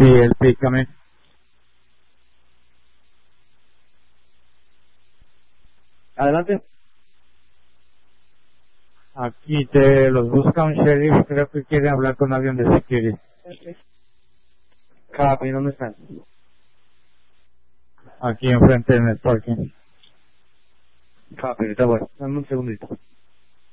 Sí, explícame. Adelante. Aquí te los busca un sheriff, creo que quiere hablar con alguien de security. Copy, ¿dónde están? Aquí enfrente en el parking. Copy, te voy. Dame un segundito.